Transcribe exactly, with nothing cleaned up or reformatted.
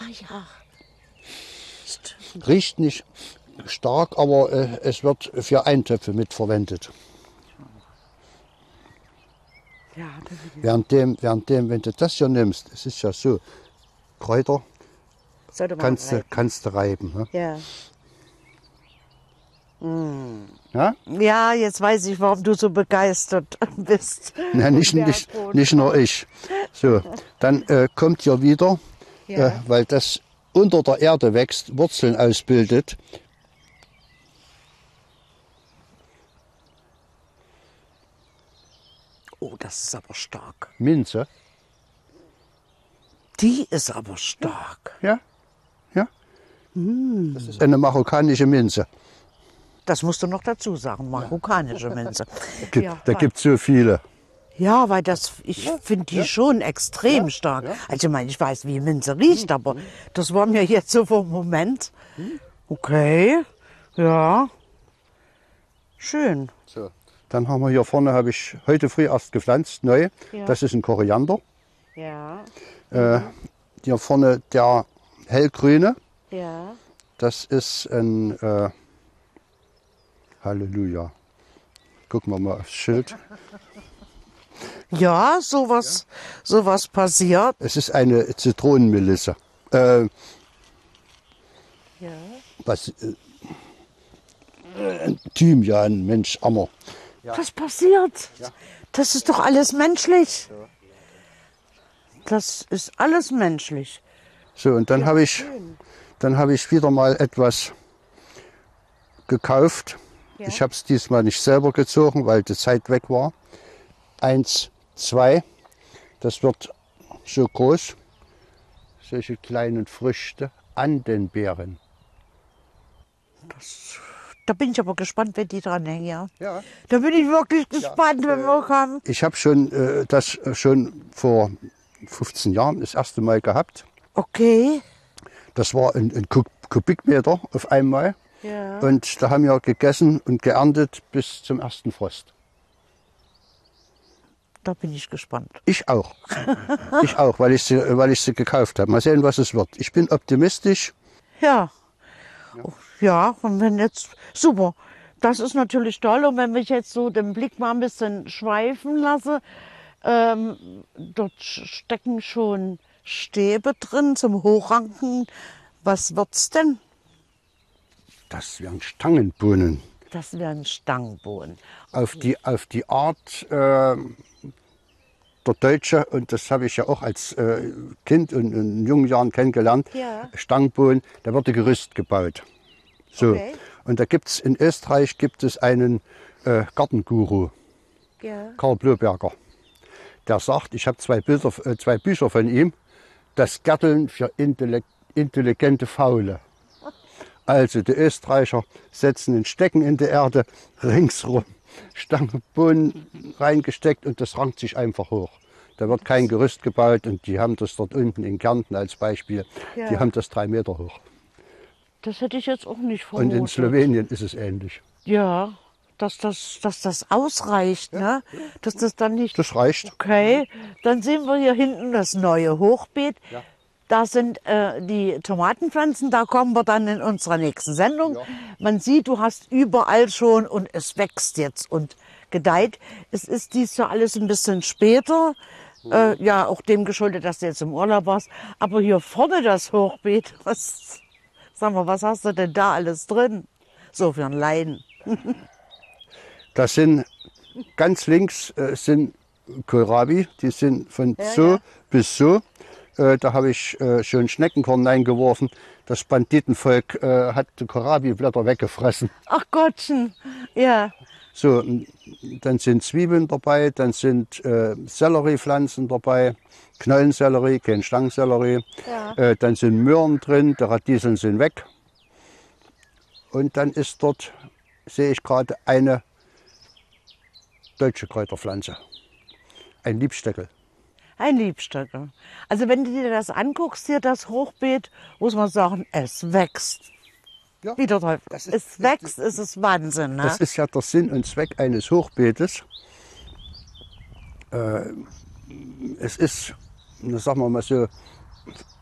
Ah ja. Stimmt. Riecht nicht stark, aber äh, es wird für Eintöpfe mitverwendet. Ja, das ist Währenddem, währenddem, wenn du das hier nimmst, es ist ja so, Kräuter Sollte man kannst du, reiben. kannst du reiben. Ne? Ja. Mm. Ja? Ja, jetzt weiß ich, warum du so begeistert bist. Na, nicht, nicht, nicht nur ich. So, dann äh, kommt hier wieder, Ja. äh, weil das unter der Erde wächst, Wurzeln ausbildet. Oh, das ist aber stark. Minze. Die ist aber stark. Ja, ja. Das ist eine marokkanische Minze. Das musst du noch dazu sagen, marokkanische Minze. Gibt, Ja, da weil- gibt es so viele. Ja, weil das, ich finde die schon extrem stark. Also ich meine, ich weiß, wie Minze riecht, aber das war mir jetzt so vom Moment. Okay, ja, schön. So. Dann haben wir hier vorne, habe ich heute früh erst gepflanzt, neu. Ja. Das ist ein Koriander. Ja, Äh, hier vorne der hellgrüne, ja. das ist ein äh, Halleluja. Gucken wir mal aufs Schild. Ja, sowas, sowas passiert. Es ist eine Zitronenmelisse. Äh, Ja. was, äh, ein Thymian, Mensch, Ammer. Was passiert? Das ist doch alles menschlich. Das ist alles menschlich. So, und dann habe ich, dann habe ich wieder mal etwas gekauft. Ja. Ich habe es diesmal nicht selber gezogen, weil die Zeit weg war. Eins, zwei. Das wird so groß. Solche kleinen Früchte an den Beeren. Da bin ich aber gespannt, wenn die dranhängen, ja. Ja. Da bin ich wirklich gespannt, wenn wir kommen. Ich habe schon äh, das schon vor fünfzehn Jahren das erste Mal gehabt. Okay. Das war ein, ein Ku- Kubikmeter auf einmal. Ja. Und da haben wir gegessen und geerntet bis zum ersten Frost. Da bin ich gespannt. Ich auch. Ich auch, weil ich, sie, weil ich sie gekauft habe. Mal sehen, was es wird. Ich bin optimistisch. Ja. Ja, und wenn jetzt, super. Das ist natürlich toll. Und wenn ich jetzt so den Blick mal ein bisschen schweifen lasse, ähm, dort stecken schon Stäbe drin zum Hochranken. Was wird's denn? Das wären Stangenbohnen. Das wären Stangenbohnen. Auf die, auf die Art äh, der Deutsche, und das habe ich ja auch als äh, Kind und in jungen Jahren kennengelernt, Ja. Stangenbohnen, da wird ein Gerüst gebaut. So. Okay. Und da gibt es in Österreich gibt es einen äh, Gartenguru, Ja. Karl Bloberger. Der sagt, ich habe zwei, Bilder, äh, zwei Bücher von ihm, das Gärteln für Intellek intelligente Faule. Also die Österreicher setzen ein Stecken in die Erde, ringsrum Stangenbohnen reingesteckt und das rankt sich einfach hoch. Da wird kein Gerüst gebaut und die haben das dort unten in Kärnten als Beispiel, Ja. die haben das drei Meter hoch. Das hätte ich jetzt auch nicht Und vermutet. in Slowenien ist es ähnlich. Ja, dass das, dass das ausreicht, ne? Dass das dann nicht. Das reicht. Okay, dann sehen wir hier hinten das neue Hochbeet. Ja. Da sind äh, die Tomatenpflanzen, da kommen wir dann in unserer nächsten Sendung. Ja. Man sieht, du hast überall schon und es wächst jetzt und gedeiht. Es ist dies Jahr alles ein bisschen später. Äh, ja, auch dem geschuldet, dass du jetzt im Urlaub warst. Aber hier vorne das Hochbeet, was, sag mal, was hast du denn da alles drin? So für ein Leiden. Das sind ganz links äh, sind Kohlrabi, die sind von Ja, so ja. bis so. Äh, da habe ich äh, schon Schneckenkorn reingeworfen. Das Banditenvolk äh, hat die Kohlrabi-Blätter weggefressen. Ach Gottchen, ja. So, und dann sind Zwiebeln dabei, dann sind äh, Selleriepflanzen dabei, Knollensellerie, kein Stangensellerie. Ja. Äh, dann sind Möhren drin, die Radieseln sind weg. Und dann ist dort, sehe ich gerade, eine deutsche Kräuterpflanze, ein Liebstöckel. Ein Liebstöckel. Also wenn du dir das anguckst, hier das Hochbeet, muss man sagen, es wächst. Ja, Wie der Teufel. das ist- Es wächst, es ist Wahnsinn. Ne? Das ist ja der Sinn und Zweck eines Hochbeetes. Äh, es ist, na, sagen wir mal so,